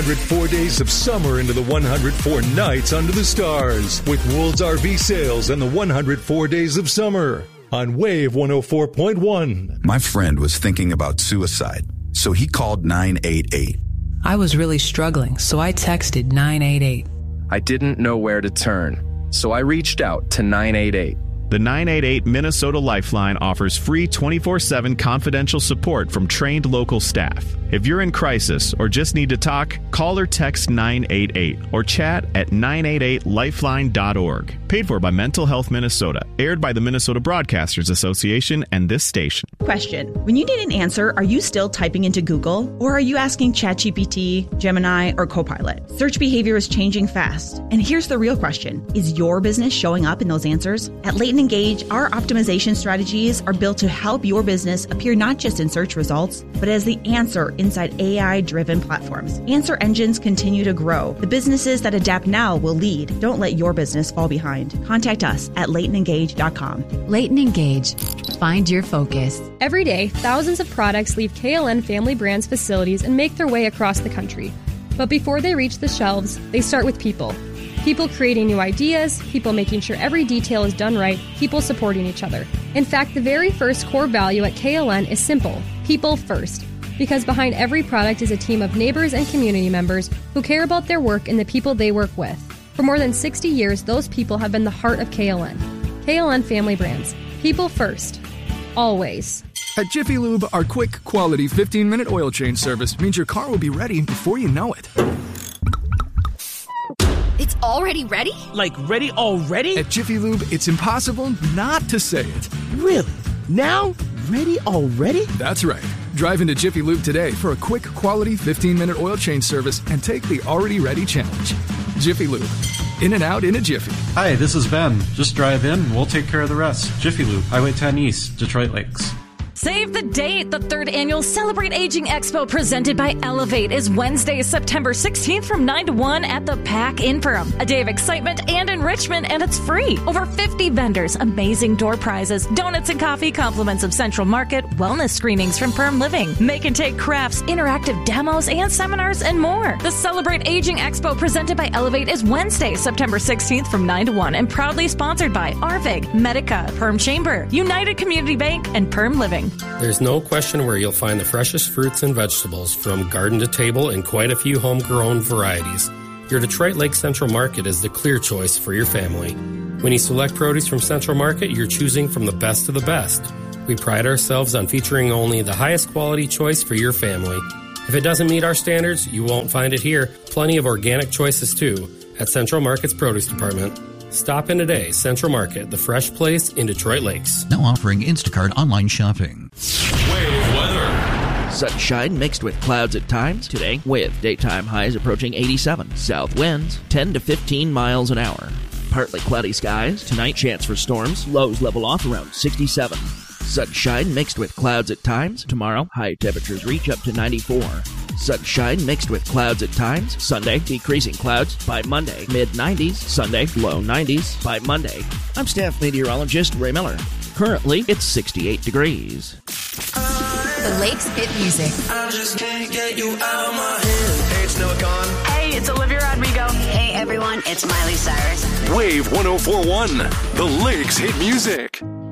104 days of summer into the 104 nights under the stars with World's RV Sales and the 104 days of summer on Wave 104.1. My friend was thinking about suicide, so he called 988. I was really struggling, so I texted 988. I didn't know where to turn, so I reached out to 988. The 988 Minnesota Lifeline offers free 24/7 confidential support from trained local staff. If you're in crisis or just need to talk, call or text 988 or chat at 988lifeline.org. Paid for by Mental Health Minnesota. Aired by the Minnesota Broadcasters Association and this station. Question. When you need an answer, are you still typing into Google? Or are you asking ChatGPT, Gemini, or Copilot? Search behavior is changing fast. And here's the real question. Is your business showing up in those answers? At Leighton Engage, our optimization strategies are built to help your business appear not just in search results, but as the answer inside AI-driven platforms. Answer engines continue to grow. The businesses that adapt now will lead. Don't let your business fall behind. Contact us at LeightonEngage.com. Leighton Engage. Find your focus. Every day, thousands of products leave KLN Family Brands facilities and make their way across the country. But before they reach the shelves, they start with people. People creating new ideas, people making sure every detail is done right, people supporting each other. In fact, the very first core value at KLN is simple: people first. Because behind every product is a team of neighbors and community members who care about their work and the people they work with. For more than 60 years, those people have been the heart of KLN. KLN Family Brands. People first. Always. At Jiffy Lube, our quick, quality 15-minute oil change service means your car will be ready before you know it. It's already ready? Like ready already? At Jiffy Lube, it's impossible not to say it. Really? Now? Ready already? That's right. Drive into Jiffy Lube today for a quick, quality 15-minute oil change service and take the already ready challenge. Jiffy Lube. In and out in a jiffy. Hi, this is Ben. Just drive in and we'll take care of the rest. Jiffy Lube, Highway 10 East, Detroit Lakes. Save the date! The 3rd Annual Celebrate Aging Expo presented by Elevate is Wednesday, September 16th from 9 to 1 at the PAC in Perham. A day of excitement and enrichment, and it's free. Over 50 vendors, amazing door prizes, donuts and coffee, compliments of Central Market, wellness screenings from Perm Living, make and take crafts, interactive demos, and seminars, and more. The Celebrate Aging Expo presented by Elevate is Wednesday, September 16th from 9 to 1 and proudly sponsored by Arvig, Medica, Perm Chamber, United Community Bank, and Perm Living. There's no question where you'll find the freshest fruits and vegetables from garden to table and quite a few homegrown varieties. Your Detroit Lake Central Market is the clear choice for your family. When you select produce from Central Market, you're choosing from the best of the best. We pride ourselves on featuring only the highest quality choice for your family. If it doesn't meet our standards, you won't find it here. Plenty of organic choices too at Central Market's Produce Department. Stop in today. Central Market, the fresh place in Detroit Lakes. Now offering Instacart online shopping. Wave weather. Sunshine mixed with clouds at times today, with daytime highs approaching 87. South winds 10 to 15 miles an hour. Partly cloudy skies. Tonight, chance for storms. Lows level off around 67. Sunshine mixed with clouds at times. Tomorrow, high temperatures reach up to 94. Sunshine mixed with clouds at times. Sunday, decreasing clouds. By Monday, mid-90s. Sunday, low 90s. By Monday. I'm staff meteorologist Ray Miller. Currently, it's 68 degrees. The Lakes Hit Music. I just can't get you out of my head. Hey, it's Noah Kahan. Hey, it's Olivia Rodrigo. Hey, everyone, it's Miley Cyrus. Wave 104.1, the Lakes Hit Music.